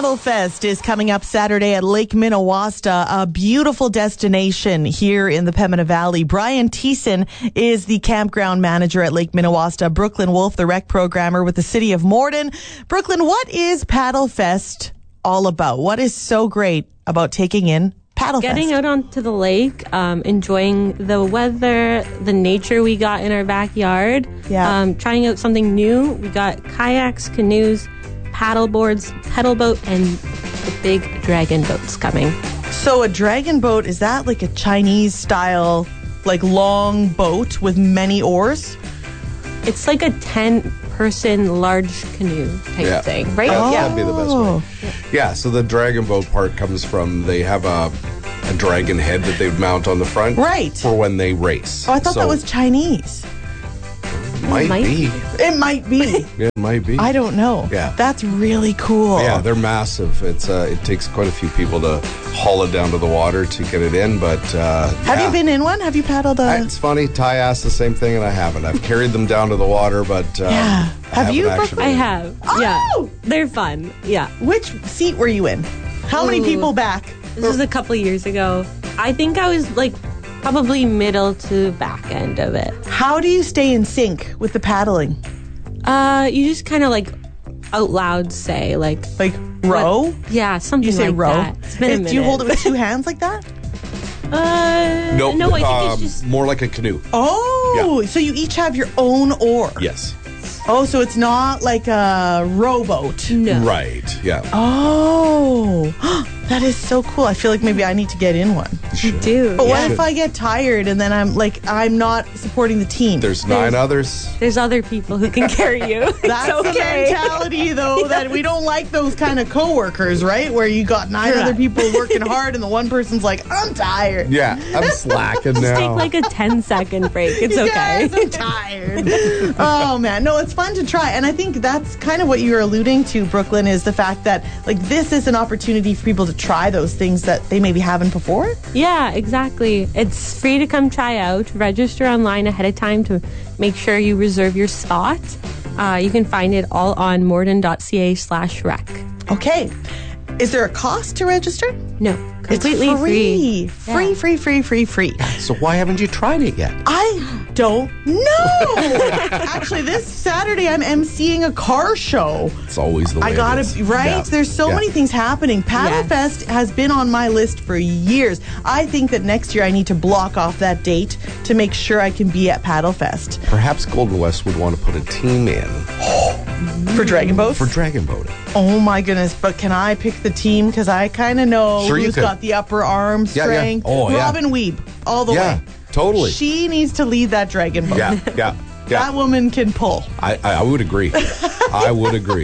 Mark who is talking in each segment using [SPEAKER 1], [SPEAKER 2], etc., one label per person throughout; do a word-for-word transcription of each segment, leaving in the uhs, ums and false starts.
[SPEAKER 1] Paddle Fest is coming up Saturday at Lake Minnewaska, a beautiful destination here in the Pembina Valley. Brian Thiessen is the campground manager at Lake Minnewaska. Brooklyn Wolf, the rec programmer with the City of Morden. Brooklyn, what is Paddle Fest all about? What is so great about taking in Paddle Fest?
[SPEAKER 2] Getting out onto the lake, um, enjoying the weather, the nature we got in our backyard.
[SPEAKER 1] Yeah.
[SPEAKER 2] Um, trying out something new. We got kayaks, canoes, paddle boards, pedal boat, and the big dragon boats coming.
[SPEAKER 1] So a dragon boat, is that like a Chinese style, like long boat with many oars?
[SPEAKER 2] It's like a ten person large canoe type
[SPEAKER 3] Yeah.
[SPEAKER 2] thing, right?
[SPEAKER 3] Yeah,
[SPEAKER 2] yeah.
[SPEAKER 3] that'd be the best way. Yeah, so the dragon boat part comes from, they have a, a dragon head that they would mount on the front.
[SPEAKER 1] Right.
[SPEAKER 3] For when they race.
[SPEAKER 1] Oh, I thought
[SPEAKER 3] So,
[SPEAKER 1] that was Chinese.
[SPEAKER 3] Might,
[SPEAKER 2] Might
[SPEAKER 3] be.
[SPEAKER 1] It might be.
[SPEAKER 3] It might be.
[SPEAKER 1] I don't know.
[SPEAKER 3] Yeah.
[SPEAKER 1] That's really cool.
[SPEAKER 3] Yeah, they're massive. It's uh, it takes quite a few people to haul it down to the water to get it in, but uh,
[SPEAKER 1] Have
[SPEAKER 3] yeah.
[SPEAKER 1] you been in one? Have you paddled a...
[SPEAKER 3] I- It's funny, Ty asked the same thing and I haven't. I've carried them down to the water, but um,
[SPEAKER 1] Yeah.
[SPEAKER 3] I
[SPEAKER 1] Have
[SPEAKER 3] haven't
[SPEAKER 1] you,
[SPEAKER 3] actually
[SPEAKER 1] Brooklyn?
[SPEAKER 2] I
[SPEAKER 3] been.
[SPEAKER 2] have.
[SPEAKER 1] Oh!
[SPEAKER 2] Yeah. They're fun. Yeah.
[SPEAKER 1] Which seat were you in? How many
[SPEAKER 2] Ooh.
[SPEAKER 1] people back?
[SPEAKER 2] This was a couple years ago. I think I was like probably middle to back end of it.
[SPEAKER 1] How do you stay in sync with the paddling?
[SPEAKER 2] Uh, you just kind of like out loud say like,
[SPEAKER 1] Like row?
[SPEAKER 2] what- yeah, something
[SPEAKER 1] You say
[SPEAKER 2] like
[SPEAKER 1] row?
[SPEAKER 2] that. It's been a
[SPEAKER 1] Is-
[SPEAKER 2] minute.
[SPEAKER 1] do you hold it with two hands like that?
[SPEAKER 2] Uh,
[SPEAKER 3] Nope.
[SPEAKER 2] no, I think
[SPEAKER 3] um,
[SPEAKER 2] it's just
[SPEAKER 3] more like a canoe.
[SPEAKER 1] Oh, so you each have your own oar.
[SPEAKER 3] Yes.
[SPEAKER 1] Oh, so it's not like a rowboat.
[SPEAKER 2] no.
[SPEAKER 3] Right. Yeah.
[SPEAKER 1] Oh, that is so cool. I feel like maybe I need to get in one.
[SPEAKER 2] You do.
[SPEAKER 1] But
[SPEAKER 2] yeah.
[SPEAKER 1] what if I get tired and then I'm like, I'm not supporting the team?
[SPEAKER 3] There's nine others.
[SPEAKER 2] There's other people who can carry you.
[SPEAKER 1] That's
[SPEAKER 2] It's
[SPEAKER 1] the
[SPEAKER 2] okay.
[SPEAKER 1] mentality, though, that we don't like those kind of coworkers, right? Where you got nine
[SPEAKER 2] Correct.
[SPEAKER 1] other people working hard and the one person's like, I'm tired.
[SPEAKER 3] Yeah, I'm slacking
[SPEAKER 2] Just
[SPEAKER 3] now.
[SPEAKER 2] take like a ten second break. It's okay.
[SPEAKER 1] Yes, I'm tired. Oh, man. No, it's fun to try. And I think that's kind of what you're alluding to, Brooklyn, is the fact that, like, this is an opportunity for people to try those things that they maybe haven't before.
[SPEAKER 2] Yeah, exactly. It's free to come try out. Register online ahead of time to make sure you reserve your spot. Uh, you can find it all on morden.ca slash rec.
[SPEAKER 1] Okay. Is there a cost to register?
[SPEAKER 2] No, completely
[SPEAKER 1] it's free.
[SPEAKER 2] free.
[SPEAKER 1] Free,
[SPEAKER 2] Yeah.
[SPEAKER 1] free, free, free, free.
[SPEAKER 3] So why haven't you tried it yet?
[SPEAKER 1] I don't know. Actually, this Saturday I'm emceeing a car show.
[SPEAKER 3] It's always the way
[SPEAKER 1] I gotta
[SPEAKER 3] it is.
[SPEAKER 1] be right.
[SPEAKER 3] Yeah.
[SPEAKER 1] There's so
[SPEAKER 3] Yeah.
[SPEAKER 1] many things happening. Paddle
[SPEAKER 2] Yes.
[SPEAKER 1] Fest has been on my list for years. I think that next year I need to block off that date to make sure I can be at Paddle Fest
[SPEAKER 3] Perhaps Golden West would want to put a team in
[SPEAKER 1] for Dragon Boat.
[SPEAKER 3] for dragon boating.
[SPEAKER 1] Oh my goodness! But can I pick the team? Because I kind of know
[SPEAKER 3] Sure you
[SPEAKER 1] who's
[SPEAKER 3] could.
[SPEAKER 1] got the upper arm
[SPEAKER 3] Yeah, yeah.
[SPEAKER 1] strength.
[SPEAKER 3] Oh, yeah.
[SPEAKER 1] Robin Weeb, all the
[SPEAKER 3] Yeah,
[SPEAKER 1] way.
[SPEAKER 3] totally.
[SPEAKER 1] She needs to lead that Dragon Boat.
[SPEAKER 3] Yeah, yeah, yeah.
[SPEAKER 1] That woman can pull.
[SPEAKER 3] I, I, I would agree. I would agree.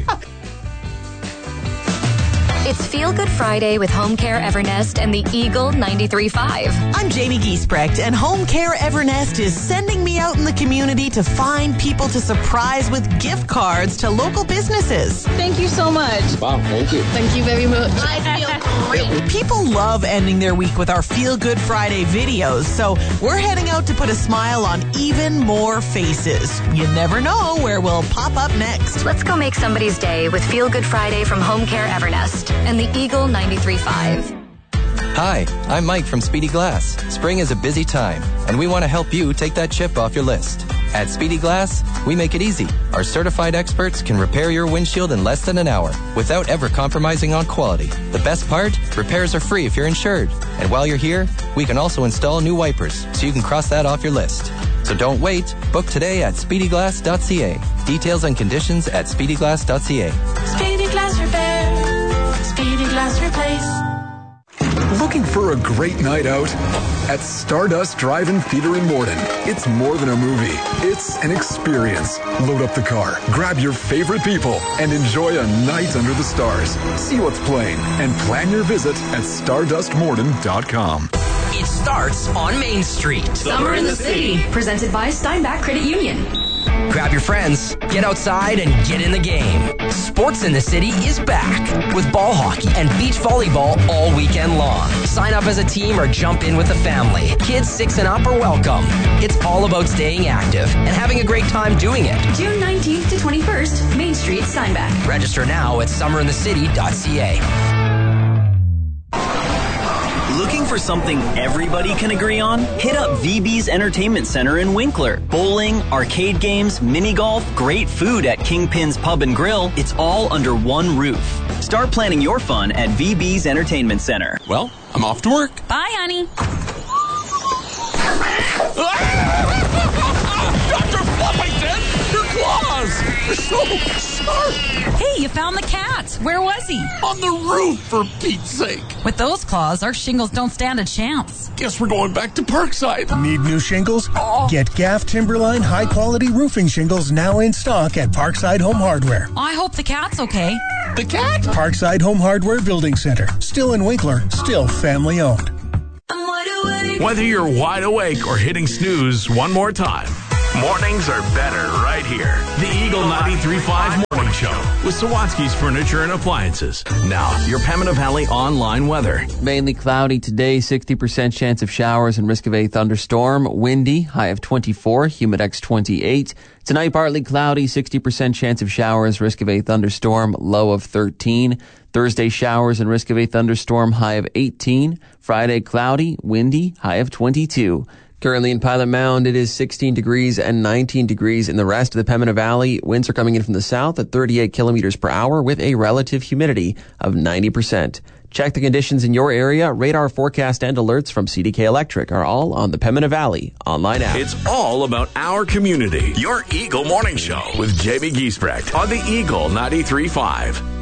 [SPEAKER 4] It's Feel Good Friday with Home Care Evernest and the Eagle ninety-three point five.
[SPEAKER 1] I'm Jamie Giesbrecht, and Home Care Evernest is sending me out in the community to find people to surprise with gift cards to local businesses.
[SPEAKER 5] Thank you so much.
[SPEAKER 3] Wow, thank you.
[SPEAKER 5] Thank you very much. I feel great.
[SPEAKER 1] People love ending their week with our Feel Good Friday videos, so we're heading out to put a smile on even more faces. You never know where we'll pop up next.
[SPEAKER 4] Let's go make somebody's day with Feel Good Friday from Home Care Evernest and the Eagle ninety-three point five.
[SPEAKER 6] Hi, I'm Mike from Speedy Glass. Spring is a busy time, and we want to help you take that chip off your list. At Speedy Glass, we make it easy. Our certified experts can repair your windshield in less than an hour without ever compromising on quality. The best part? Repairs are free if you're insured. And while you're here, we can also install new wipers, so you can cross that off your list. So don't wait. Book today at speedy glass dot c a. Details and conditions at speedy glass dot c a.
[SPEAKER 7] Speedy Glass Repair. Speedy Glass Replace.
[SPEAKER 8] Looking for a great night out? At Stardust Drive-In Theater in Morden, it's more than a movie. It's an experience. Load up the car, grab your favorite people, and enjoy a night under the stars. See what's playing and plan your visit at stardust morden dot com.
[SPEAKER 9] It starts on Main Street.
[SPEAKER 10] Summer in the City, presented by Steinbach Credit Union.
[SPEAKER 9] Grab your friends, get outside, and get in the game. Sports in the City is back with ball hockey and beach volleyball all weekend long. Sign up as a team or jump in with the family. Kids six and up are welcome. It's all about staying active and having a great time doing it.
[SPEAKER 10] June nineteenth to twenty-first, Main Street, Steinbach.
[SPEAKER 9] Register now at summer in the city dot c a.
[SPEAKER 11] Looking for something everybody can agree on? Hit up V B's Entertainment Center in Winkler. Bowling, arcade games, mini golf, great food at Kingpin's Pub and Grill. It's all under one roof. Start planning your fun at V B's Entertainment Center.
[SPEAKER 12] Well, I'm off to work.
[SPEAKER 10] Bye, honey.
[SPEAKER 12] Doctor Fluffington, your claws! They're so sharp!
[SPEAKER 13] Hey, you found the cat. Where was he?
[SPEAKER 12] On the roof, for Pete's sake.
[SPEAKER 13] With those claws, our shingles don't stand a chance.
[SPEAKER 12] Guess we're going back to Parkside.
[SPEAKER 14] Need new shingles?
[SPEAKER 12] Oh.
[SPEAKER 14] Get Gaff Timberline high-quality roofing shingles now in stock at Parkside Home Hardware.
[SPEAKER 13] I hope the cat's okay.
[SPEAKER 12] The cat?
[SPEAKER 14] Parkside Home Hardware Building Center. Still in Winkler, still family-owned.
[SPEAKER 15] Whether you're wide awake or hitting snooze one more time, mornings are better right here. The Eagle ninety-three point five Morning Show with Sawatsky's Furniture and Appliances. Now, your Pembina Valley online weather.
[SPEAKER 16] Mainly cloudy today, sixty percent chance of showers and risk of a thunderstorm. Windy, high of twenty-four, humidex twenty-eight. Tonight, partly cloudy, sixty percent chance of showers, risk of a thunderstorm, low of thirteen. Thursday, showers and risk of a thunderstorm, high of eighteen. Friday, cloudy, windy, high of twenty-two. Currently in Pilot Mound, it is sixteen degrees and nineteen degrees in the rest of the Pembina Valley. Winds are coming in from the south at thirty-eight kilometers per hour with a relative humidity of ninety percent. Check the conditions in your area. Radar forecast and alerts from C D K Electric are all on the Pembina Valley online app.
[SPEAKER 15] It's all about our community. Your Eagle Morning Show with J B Giesbrecht on the Eagle ninety-three point five.